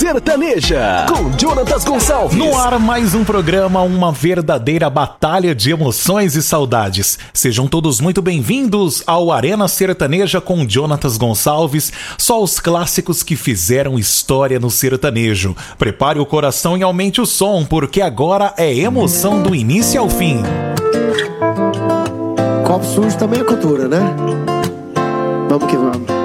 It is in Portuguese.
Sertaneja, com Jonatas Gonçalves. No ar, mais um programa, uma verdadeira batalha de emoções e saudades. Sejam todos muito bem-vindos ao Arena Sertaneja com Jonatas Gonçalves. Só os clássicos que fizeram história no sertanejo. Prepare o coração e aumente o som, porque agora é emoção do início ao fim. Copo sujo também é cultura, né? Vamos que vamos.